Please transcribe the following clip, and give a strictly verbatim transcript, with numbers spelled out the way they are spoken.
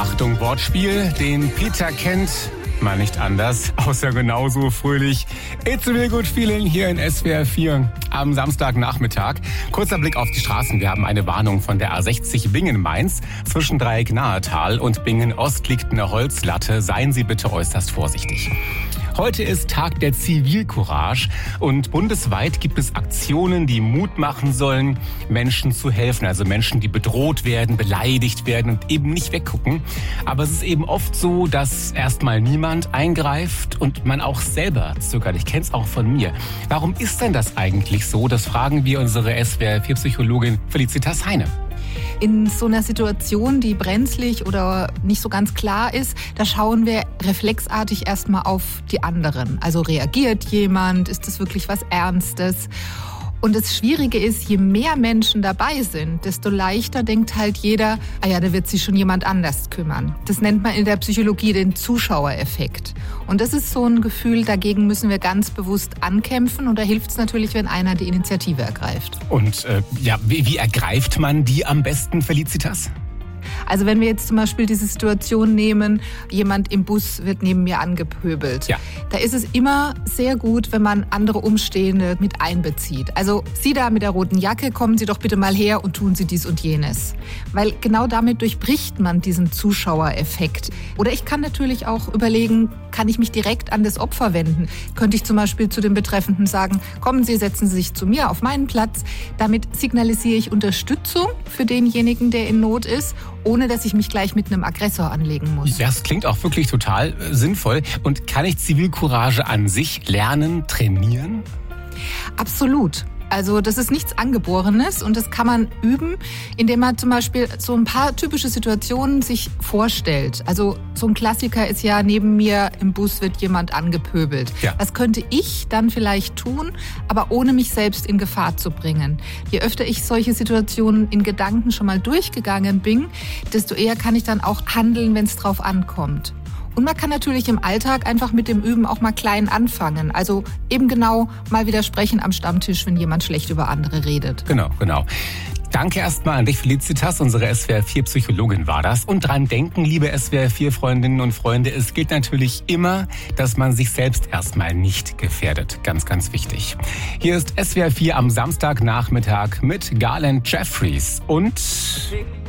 Achtung, Wortspiel, den Peter kennt man nicht anders, außer genauso fröhlich. It's a real good feeling hier in S W R vier am Samstagnachmittag. Kurzer Blick auf die Straßen. Wir haben eine Warnung von der A sechzig Bingen-Mainz. Zwischen Dreieck-Nahetal und Bingen-Ost liegt eine Holzlatte. Seien Sie bitte äußerst vorsichtig. Heute ist Tag der Zivilcourage und bundesweit gibt es Aktionen, die Mut machen sollen, Menschen zu helfen. Also Menschen, die bedroht werden, beleidigt werden und eben nicht weggucken. Aber es ist eben oft so, dass erstmal niemand eingreift und man auch selber zögert. Ich kenne es auch von mir. Warum ist denn das eigentlich so? Das fragen wir unsere S W R vier Psychologin Felicitas Heine. In so einer Situation, die brenzlig oder nicht so ganz klar ist, da schauen wir reflexartig erstmal auf die anderen. Also reagiert jemand? Ist das wirklich was Ernstes? Und das Schwierige ist, je mehr Menschen dabei sind, desto leichter denkt halt jeder, ah ja, da wird sich schon jemand anders kümmern. Das nennt man in der Psychologie den Zuschauereffekt. Und das ist so ein Gefühl, dagegen müssen wir ganz bewusst ankämpfen. Und da hilft es natürlich, wenn einer die Initiative ergreift. Und äh, ja, wie, wie ergreift man die am besten, Felicitas? Also wenn wir jetzt zum Beispiel diese Situation nehmen, jemand im Bus wird neben mir angepöbelt. Ja. Da ist es immer sehr gut, wenn man andere Umstehende mit einbezieht. Also Sie da mit der roten Jacke, kommen Sie doch bitte mal her und tun Sie dies und jenes. Weil genau damit durchbricht man diesen Zuschauereffekt. Oder ich kann natürlich auch überlegen, kann ich mich direkt an das Opfer wenden? Könnte ich zum Beispiel zu dem Betreffenden sagen, kommen Sie, setzen Sie sich zu mir auf meinen Platz. Damit signalisiere ich Unterstützung für denjenigen, der in Not ist, ohne dass ich mich gleich mit einem Aggressor anlegen muss. Das klingt auch wirklich total äh, sinnvoll. Und kann ich Zivilcourage an sich lernen, trainieren? Absolut. Also das ist nichts Angeborenes und das kann man üben, indem man zum Beispiel so ein paar typische Situationen sich vorstellt. Also so ein Klassiker ist ja, neben mir im Bus wird jemand angepöbelt. Ja. Was könnte ich dann vielleicht tun, aber ohne mich selbst in Gefahr zu bringen? Je öfter ich solche Situationen in Gedanken schon mal durchgegangen bin, desto eher kann ich dann auch handeln, wenn es drauf ankommt. Und man kann natürlich im Alltag einfach mit dem Üben auch mal klein anfangen. Also eben genau mal widersprechen am Stammtisch, wenn jemand schlecht über andere redet. Genau, genau. Danke erstmal an dich, Felicitas, unsere S W R vier Psychologin war das. Und dran denken, liebe S W R vier Freundinnen und Freunde, es gilt natürlich immer, dass man sich selbst erstmal nicht gefährdet. Ganz, ganz wichtig. Hier ist S W R vier am Samstagnachmittag mit Garland Jeffries und